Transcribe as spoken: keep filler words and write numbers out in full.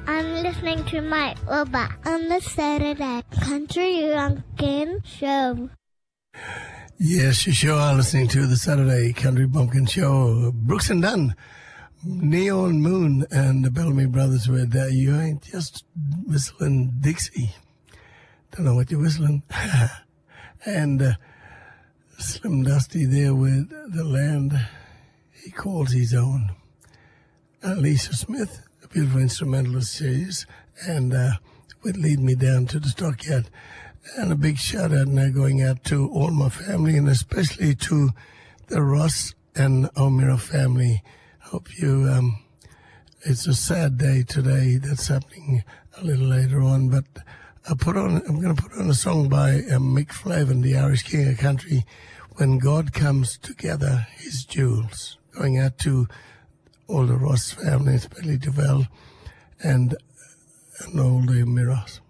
I'm listening to Mike Robert on the Saturday Country Bumpkin Show. Yes, you sure are listening to the Saturday Country Bumpkin Show. Brooks and Dunn, Neon Moon, and the Bellamy Brothers with uh, You Ain't Just Whistling Dixie. Don't know what you're whistling. And uh, Slim Dusty there with The Land He Calls His Own. Alicia Smith, a beautiful instrumentalist she is, and uh, would lead me down to the stockyard. And a big shout out now going out to all my family, and especially to the Ross and O'Meara family. Hope you, um, it's a sad day today. That's happening a little later on, but I put on, I'm going to put on a song by um, Mick Flavin, the Irish King of Country, When God Comes Together, His Jewels. Going out to all the Ross family, especially to Val and, and all the O'Mearas.